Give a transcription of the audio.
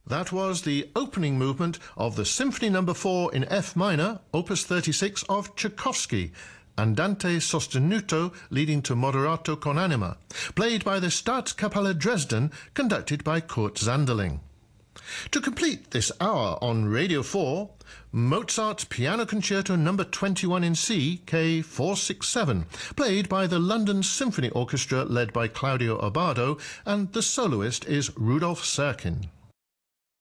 That was the opening movement of the Symphony No. 4 in F minor, Opus 36 of Tchaikovsky, Andante sostenuto leading to moderato con anima, played by the Staatskapelle Dresden, conducted by Kurt Sanderling. To complete this hour on Radio 4, Mozart's Piano Concerto No. 21 in C, K467, played by the London Symphony Orchestra led by Claudio Abbado, and the soloist is Rudolf Serkin.